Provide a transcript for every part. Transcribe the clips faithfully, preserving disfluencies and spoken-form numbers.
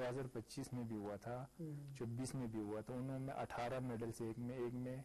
हज़ार पच्चीस में भी हुआ था, चौबीस में भी हुआ था, उन्होंने अठारह मेडल्स एक में एक में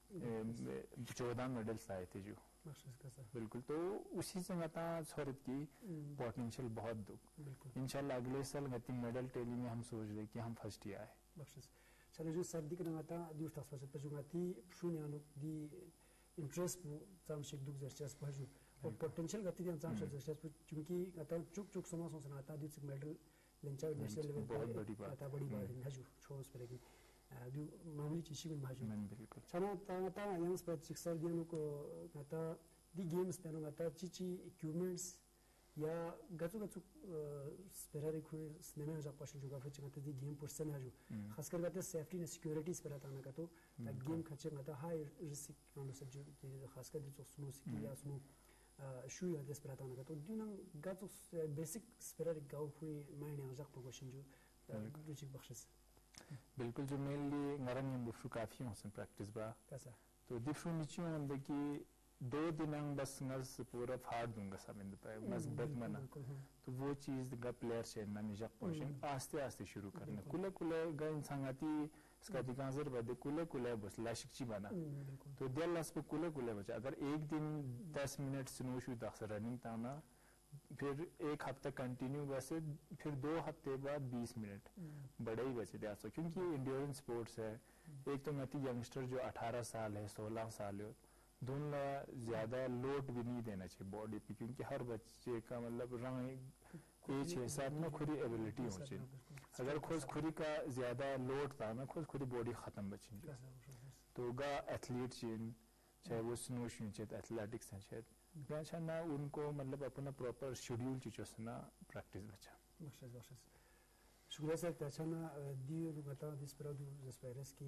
चौदह मेडल्स लाए थे जो बिल्कुल। तो उसी से गता स्वरत की पोटेंशियल बहुत दुख इंशाल्लाह अगले साल गति मेडल टेली में हम सोच रहे कि हम फर्स्ट ही आए बख्शिश चलो जो सर्दी के नगता दिवस तक फसत पजुगाती शून्य दी इंटरेस्ट चांशिक दुख जर्चस पजु और पोटेंशियल गति दी चांशिक जर्चस क्योंकि गता चुक चुक समास होसनाता दिवस मेडल लेंचा नेशनल लेवल बहुत बड़ी बात गता बड़ी बात है हजू छोस पड़ेगी दु मामूली चीज में भाजू बिल्कुल चलो ता ता यंग स्पोर्ट सिक्सर दिनो को गता दी गेम्स पेनो गता चिची इक्विपमेंट्स या गचु गचु स्पेरारी खुई स्नेमे जा पशु जुगा फच गता दी गेम पर्सन हजू खासकर गता सेफ्टी एंड सिक्योरिटीज पर आता ना तो ता गेम खचे गता हाई रिस्क कानो सब्जेक्ट खासकर दी स्नो सिकी या स्नो शू या दस पर आता ना तो दिनो गचु बेसिक स्पेरारी गाउ खुई मायने जा प्रोग्रेशन जो रुचि बख्शिश बिल्कुल जो मेनली ngaren yang bufu काफी होसन प्रैक्टिस बा कैसा तो दिफु निचियो अंदर की दो दिन बस नर्स पूरा फाड़ दूंगा सामिंद पे बस बत मना तो वो चीज का प्लेयर से ना निजक पोशन आस्ते आस्ते शुरू करना कुले कुले गा इंसान आती इसका दिकांजर बदे कुले कुले बस लाशिकची बना तो दिल लास पे कुले कुले बचा अगर एक दिन दस मिनट स्नो शू तक रनिंग ताना फिर एक हफ्ता कंटिन्यू वैसे फिर दो हफ्ते बाद बीस मिनट बड़े ही बचे थे आसो क्योंकि इंड्योरेंस स्पोर्ट्स है एक तो मती यंगस्टर जो अठारह साल है सोलह साल है दोनों ज्यादा लोड भी नहीं देना चाहिए बॉडी पे क्योंकि हर बच्चे का मतलब रंग एज हिसाब में खुरी एबिलिटी हो चाहिए अगर खुद खुरी का ज्यादा लोड था ना खुद खुरी बॉडी खत्म बची तो गा एथलीट चाहे वो स्नो शूटिंग चाहे एथलेटिक्स है चाहे गाचा ना उनको मतलब अपना प्रॉपर शेड्यूल चीजों से ना प्रैक्टिस बचा बख्शिश बख्शिश शुक्रिया सर तचना दी लुगता दिस प्रोडू जस्पेरस की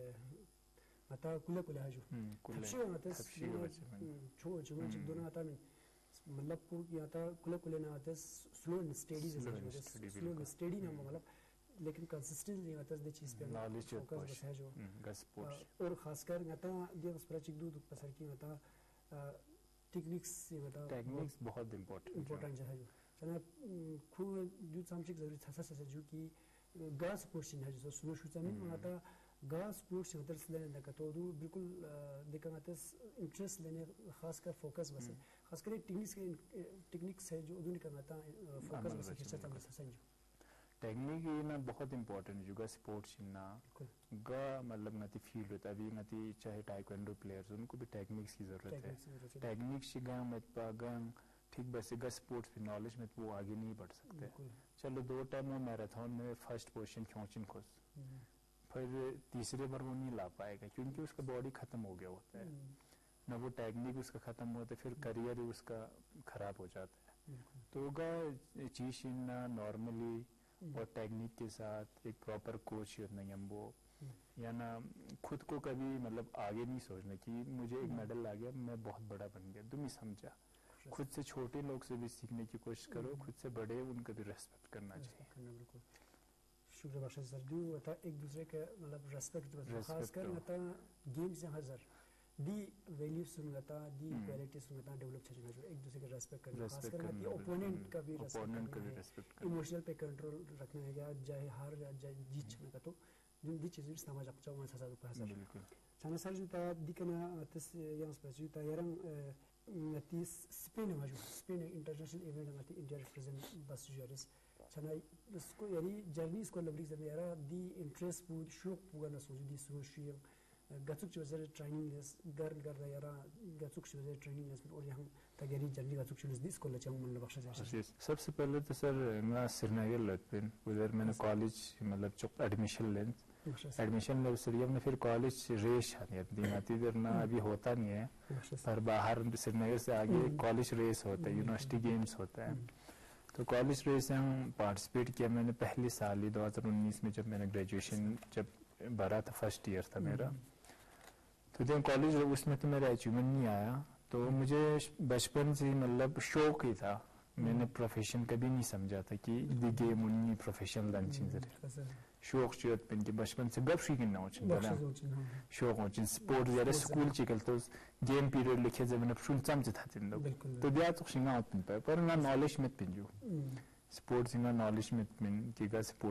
मता कुले कुले हजू कुले मता छो छो दोनों आता में मतलब पूरी आता कुले कुले ना आता slow and steady slow and steady ना मतलब लेकिन कंसिस्टेंटली आता द चीज पे नॉलेज फोकस है जो और खासकर आता दी स्प्रेचिक दूध पसर की आता टेक्निक्स ये बताओ टेक्निक्स बहुत इम्पोर्टेंट इम्पोर्टेंट है जो चना खु जो सामचिक जरूरी था सा जो कि गास पोर्शन है जो सुनो शुचा में आता गास पोर्शन उधर से लेने का तो बिल्कुल देखा आते इंटरेस्ट लेने खास कर फोकस बस खास कर टेक्निक्स के टेक्निक्स है जो उन्हें करना था फोकस बस खिंचा था बस समझो टेक्निक ये ना बहुत इम्पोर्टेंट जुगा स्पोर्ट्स ना गा मतलब नती फील्ड होता है अभी नती चाहे टाइक्वांडो प्लेयर्स उनको भी टेक्निक्स की जरूरत है टेक्निक्स शिगा मत पागंग ठीक बस गा स्पोर्ट्स पे नॉलेज में वो आगे नहीं बढ़ सकते चलो दो टाइम में मैराथन में फर्स्ट पोजीशन खींचन खुश फिर तीसरे बार वो नहीं ला पाएगा क्योंकि उसका बॉडी खत्म हो गया होता है ना वो टेक्निक उसका खत्म होता है फिर करियर ही उसका खराब हो जाता है तो गा चीज ना नॉर्मली और टेक्निक के साथ एक प्रॉपर कोच नहीं हम वो या ना खुद को कभी मतलब आगे नहीं सोचना कि मुझे एक मेडल आ गया मैं बहुत बड़ा बन गया तुम ही समझा खुद से छोटे लोग से भी सीखने की कोशिश करो खुद से बड़े उनका भी रेस्पेक्ट करना चाहिए बिल्कुल शुक्रिया बख्शिश सर जो था एक दूसरे का मतलब रेस्पेक्ट खासकर था गेम्स से हजार दी वैल्यू सुनता दी क्वालिटी सुनता डेवलप चाहिए जो एक दूसरे का रेस्पेक्ट करना खासकर दी ओपोनेंट का भी ओपोनेंट का भी रेस्पेक्ट करना इमोशनल पे कंट्रोल रखना है या चाहे हार या चाहे जीत का तो जो दी चीजें समाज आपको वहां से साथ पास बिल्कुल चना सर जो था दिखना तस यंग स्पेस जो था यारंग नतीस स्पेन में जो स्पेन इंटरनेशनल इवेंट में इंडिया रिप्रेजेंट बस जरिस चना इसको यानी जर्नी इसको लवली से यारा दी इंटरेस्ट पूरी शौक पूरा ना सोच दी सोच गचुक चीज़ें ट्रेनिंग लेस घर घर रहा यारा गचुक चीज़ें ट्रेनिंग लेस और यहाँ तगेरी जल्दी गचुक चीज़ें दिस को लचाऊं मन लबख्शा जाए सबसे पहले तो सर मैं श्रीनगर लौटपिन उधर मैंने कॉलेज मतलब चुप एडमिशन लें एडमिशन ले सीरियम ने फिर कॉलेज रेस आनी है दिनाती इधर ना अभी होता नहीं है पर बाहर श्रीनगर से आगे कॉलेज रेस होता है यूनिवर्सिटी गेम्स होता है तो कॉलेज रेस में पार्टिसिपेट किया मैंने पहले साल ही दो हज़ार उन्नीस में जब मैंने ग्रेजुएशन जब भरा था फर्स्ट ईयर था मेरा तो जब कॉलेज उसमें तो मेरा अचीवमेंट नहीं आया तो मुझे बचपन से मतलब शौक ही था मैंने प्रोफेशन कभी नहीं समझा था कि दी गेम उन्नी प्रोफेशनल लंचिंग से शौक चीज पिन के बचपन से गप शी ना होचन बना शौक होचन स्पोर्ट जरा स्कूल चिकल तो गेम पीरियड लिखे जब मैंने सुन समझ था तिन तो दिया तो शिंगा होतन पर पर ना नॉलेज में पिन जो स्पोर्ट्स इना नॉलेज में पिन की गा